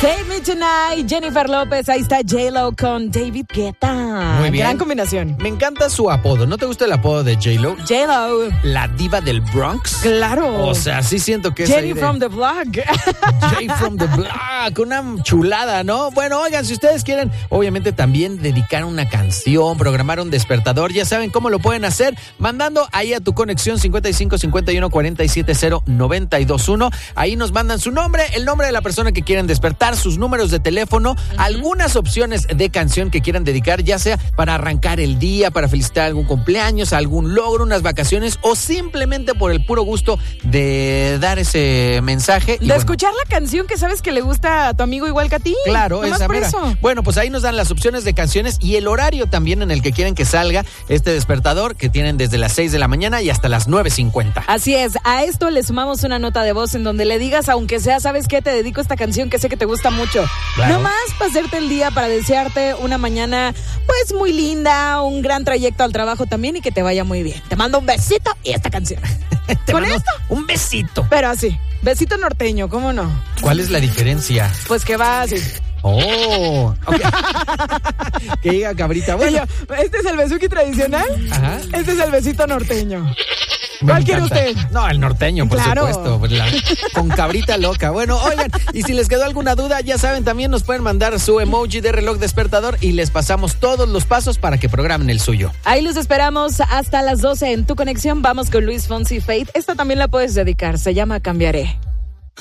Save Me Tonight, Jennifer López, ahí está J-Lo con David Guetta. Muy bien. Gran combinación. Me encanta su apodo. ¿No te gusta el apodo de J-Lo? J-Lo. La diva del Bronx. Claro. O sea, sí siento que es Jenny from the block. J from the block, una chulada, ¿no? Bueno, oigan, si ustedes quieren, obviamente también dedicar una canción, programar un despertador, ya saben cómo lo pueden hacer, mandando ahí a tu conexión 55 51 47 0 921. Ahí nos mandan su nombre, el nombre de la persona que quieren despertar, sus números de teléfono, algunas opciones de canción que quieran dedicar, ya sea para arrancar el día, para felicitar algún cumpleaños, algún logro, unas vacaciones o simplemente por el puro gusto de dar ese mensaje. De escuchar la canción que sabes que le gusta a tu amigo igual que a ti. Claro, nomás esa por mera. eso. Bueno, pues ahí nos dan las opciones de canciones y el horario también en el que quieren que salga este despertador, que tienen desde las 6 de la mañana y hasta las 9:50. Así es, a esto le sumamos una nota de voz en donde le digas, aunque sea, ¿sabes qué? Te dedico esta canción que sé que te gusta mucho. Claro. Nomás para hacerte el día, para desearte una mañana, pues muy linda, un gran trayecto al trabajo también y que te vaya muy bien. Te mando un besito y esta canción. Te ¿Con mando esto? un besito. Pero así, besito norteño, ¿cómo no? ¿Cuál es la diferencia? Pues que va así. Oh, okay. Que diga cabrita. Bueno, ¿Este es el besuki tradicional? Ajá. Este es el besito norteño. Me ¿Cuál quiere encanta. usted? No, el norteño, por Claro. supuesto. Con cabrita loca. Bueno, oigan, y si les quedó alguna duda, ya saben, también nos pueden mandar su emoji de reloj despertador y les pasamos todos los pasos para que programen el suyo. Ahí los esperamos hasta las 12 en Tu Conexión. Vamos con Luis Fonsi Faith. Esta también la puedes dedicar. Se llama Cambiaré.